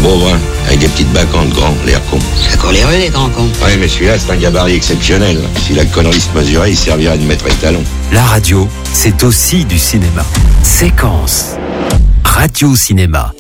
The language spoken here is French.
Beau brun, avec des petites bacantes grands, l'air con. Ça court les rues, les grands cons. Ouais, mais celui-là, c'est un gabarit exceptionnel. Si la connerie se mesurait, il servirait de maître étalon. La radio, c'est aussi du cinéma. Séquence. Radio Cinéma.